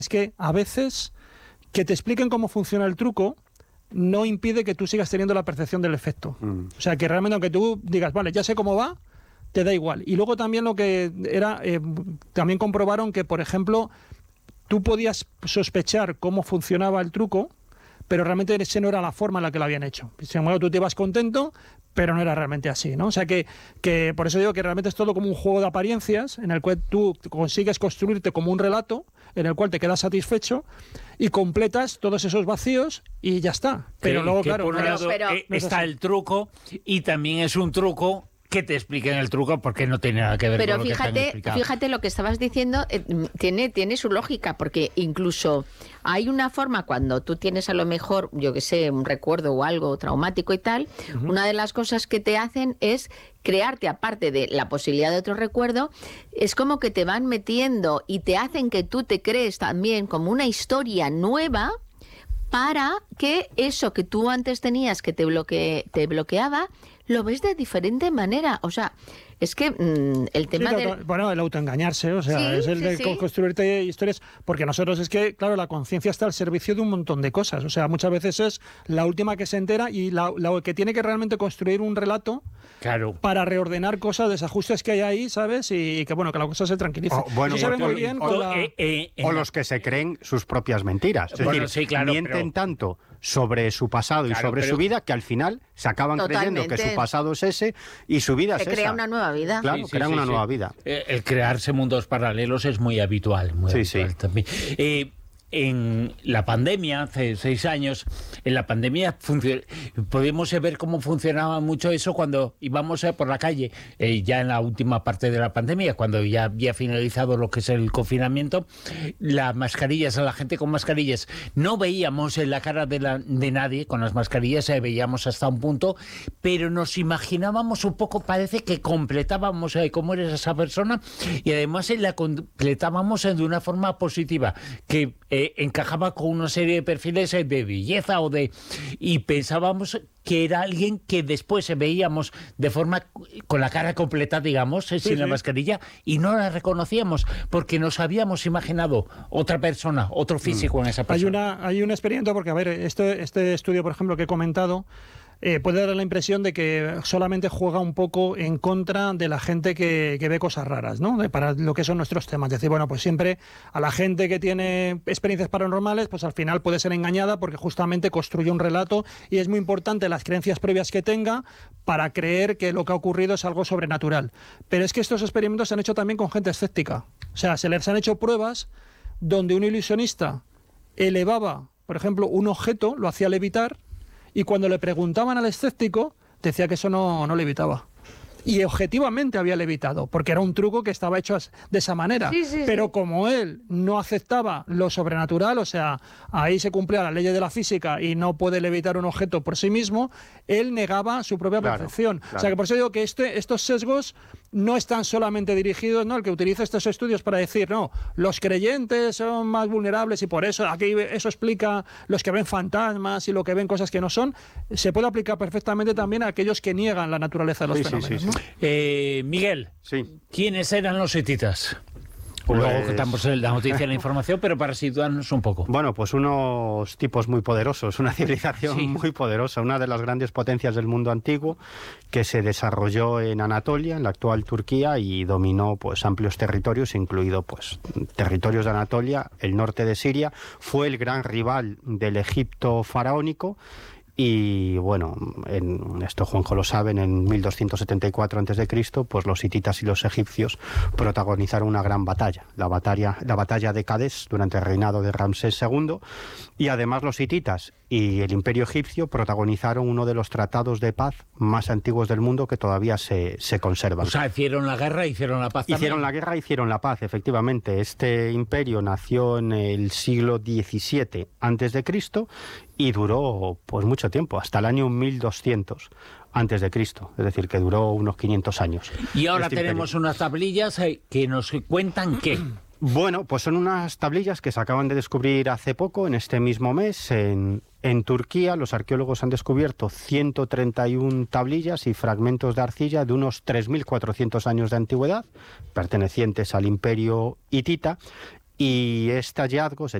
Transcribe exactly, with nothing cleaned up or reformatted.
Es que a veces que te expliquen cómo funciona el truco no impide que tú sigas teniendo la percepción del efecto. Mm. O sea, que realmente aunque tú digas, vale, ya sé cómo va, te da igual. Y luego también lo que era, eh, también comprobaron que, por ejemplo, tú podías sospechar cómo funcionaba el truco, pero realmente esa no era la forma en la que lo habían hecho. Sin embargo, tú te ibas contento, pero no era realmente así, ¿no? O sea, que, que por eso digo que realmente es todo como un juego de apariencias en el cual tú consigues construirte como un relato en el cual te quedas satisfecho y completas todos esos vacíos y ya está. Pero que, luego, que claro... por un lado pero, eh, está el truco y también es un truco que te expliquen el truco porque no tiene nada que ver pero con fíjate, lo que te han explicado. Fíjate lo que estabas diciendo, eh, tiene, tiene su lógica, porque incluso hay una forma cuando tú tienes a lo mejor, yo que sé, un recuerdo o algo traumático y tal, uh-huh. Una de las cosas que te hacen es crearte, aparte de la posibilidad de otro recuerdo, es como que te van metiendo y te hacen que tú te crees también como una historia nueva para que eso que tú antes tenías que te, bloque, te bloqueaba, lo ves de diferente manera. O sea, es que mmm, el tema sí, del... Bueno, el autoengañarse, o sea, sí, es el sí, de sí. construirte historias, porque nosotros es que, claro, la conciencia está al servicio de un montón de cosas. O sea, muchas veces es la última que se entera y la, la que tiene que realmente construir un relato claro. para reordenar cosas, desajustes que hay ahí, ¿sabes? Y, y que, bueno, que la cosa se tranquilice. O, bueno, Eso se ve muy bien o, con la... eh, eh, o los que se creen sus propias mentiras. Es bueno, decir, sí, claro, mienten pero... tanto sobre su pasado claro, y sobre pero... su vida que al final se acaban Totalmente. creyendo que su pasado es ese y su vida se es crea esa. una nueva vida. Claro, sí, sí, crean sí, una sí. nueva vida. Eh, el crearse mundos paralelos es muy habitual. Muy sí, habitual sí. También. Eh, en la pandemia, hace seis años, en la pandemia podemos ver cómo funcionaba mucho eso cuando íbamos por la calle, eh, ya en la última parte de la pandemia, cuando ya había finalizado lo que es el confinamiento, las mascarillas, a la gente con mascarillas, no veíamos en la cara de, la, de nadie con las mascarillas, eh, veíamos hasta un punto, pero nos imaginábamos un poco, parece que completábamos eh, cómo eres esa persona y además eh, la completábamos eh, de una forma positiva, que eh, encajaba con una serie de perfiles de belleza o de y pensábamos que era alguien que después veíamos de forma con la cara completa, digamos, sí, sin sí. la mascarilla, y no la reconocíamos porque nos habíamos imaginado otra persona, otro físico mm. en esa persona. Hay una hay un experimento porque, a ver, este, este estudio, por ejemplo, que he comentado, Eh, puede dar la impresión de que solamente juega un poco en contra de la gente que, que ve cosas raras, ¿no? De, para lo que son nuestros temas. Es decir, bueno, pues siempre a la gente que tiene experiencias paranormales, pues al final puede ser engañada porque justamente construye un relato y es muy importante las creencias previas que tenga para creer que lo que ha ocurrido es algo sobrenatural. Pero es que estos experimentos se han hecho también con gente escéptica. O sea, se les han hecho pruebas donde un ilusionista elevaba, por ejemplo, un objeto, lo hacía levitar, y cuando le preguntaban al escéptico, decía que eso no, no levitaba. Y objetivamente había levitado, porque era un truco que estaba hecho de esa manera. Sí, sí, Pero sí. como él no aceptaba lo sobrenatural, o sea, ahí se cumplía la ley de la física y no puede levitar un objeto por sí mismo, él negaba su propia claro, percepción. Claro. O sea, que por eso digo que este, estos sesgos no están solamente dirigidos, ¿no? El que utiliza estos estudios para decir, no, los creyentes son más vulnerables y por eso aquí eso explica los que ven fantasmas y lo que ven cosas que no son, se puede aplicar perfectamente también a aquellos que niegan la naturaleza de los sí, fenómenos. Sí, sí, ¿no? sí. Eh, Miguel, sí. ¿quiénes eran los hititas? Pues... Luego contamos la noticia y la información, pero para situarnos un poco. Bueno, pues unos tipos muy poderosos, una civilización sí. muy poderosa, una de las grandes potencias del mundo antiguo que se desarrolló en Anatolia, en la actual Turquía, y dominó pues amplios territorios, incluido pues territorios de Anatolia, el norte de Siria, fue el gran rival del Egipto faraónico. Y bueno, en esto Juanjo lo sabe, en mil doscientos setenta y cuatro antes de Cristo, pues los hititas y los egipcios protagonizaron una gran batalla, la batalla, la batalla de Cadés durante el reinado de Ramsés segundo, y además los hititas y el imperio egipcio protagonizaron uno de los tratados de paz más antiguos del mundo que todavía se, se conservan. O sea, hicieron la guerra, hicieron la paz también. Hicieron la guerra, hicieron la paz, efectivamente. Este imperio nació en el siglo diecisiete antes de Cristo y duró pues mucho tiempo, hasta el año mil doscientos antes de Cristo, es decir, que duró unos quinientos años. Y ahora este tenemos imperio. unas tablillas que nos cuentan qué. Bueno, pues son unas tablillas que se acaban de descubrir hace poco, en este mismo mes, en, en Turquía. Los arqueólogos han descubierto ciento treinta y una tablillas y fragmentos de arcilla de unos tres mil cuatrocientos años de antigüedad, pertenecientes al imperio hitita. Y este hallazgo se